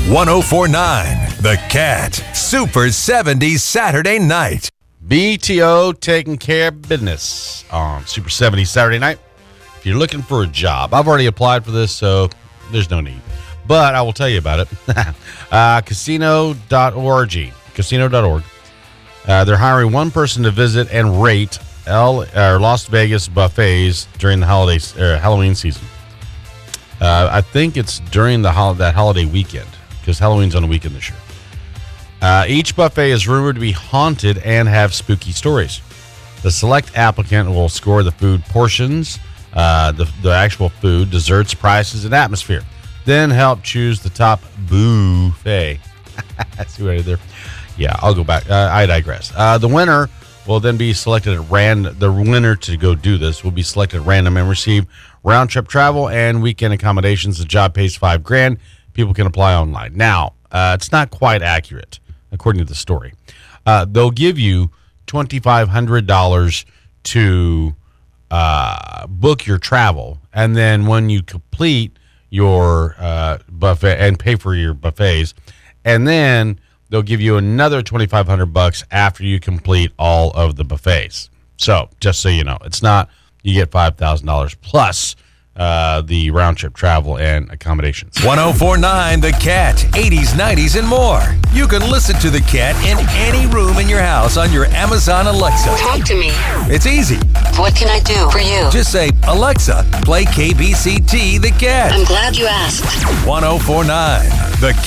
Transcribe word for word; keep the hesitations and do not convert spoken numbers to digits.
one oh four point nine The Cat. Super seventies Saturday night. B T O taking care of business on Super seventies Saturday night. If you're looking for a job, I've already applied for this, so there's no need. But I will tell you about it. uh, casino dot org. casino dot org. Uh, they're hiring one person to visit and rate L, uh, Las Vegas buffets during the holidays, uh, Halloween season. Uh, I think it's during the hol- that holiday weekend, because Halloween's on a weekend this year. Uh, each buffet is rumored to be haunted and have spooky stories. The select applicant will score the food portions, uh, the, the actual food, desserts, prices, and atmosphere. Then help choose the top buffet. See what I did there? Yeah, I'll go back. Uh, I digress. Uh, the winner will then be selected at random. The winner to go do this will be selected at random and receive round trip travel and weekend accommodations. The job pays five grand. People can apply online. Now, uh, it's not quite accurate, according to the story. Uh, they'll give you twenty-five hundred dollars to uh, book your travel. And then when you complete your uh, buffet and pay for your buffets, and then they'll give you another twenty-five hundred bucks after you complete all of the buffets. So just so you know, it's not you get five thousand dollars plus uh, the round trip travel and accommodations. one oh four point nine The Cat, eighties, nineties, and more. You can listen to The Cat in any room in your house on your Amazon Alexa. Talk to me. It's easy. What can I do for you? Just say, Alexa, play K B C T The Cat. I'm glad you asked. one oh four point nine The